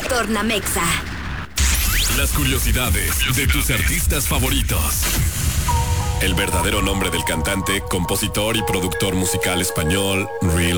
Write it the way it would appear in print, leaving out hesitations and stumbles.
Tornamexa. Las curiosidades de tus artistas favoritos. El verdadero nombre del cantante, compositor y productor musical español, Real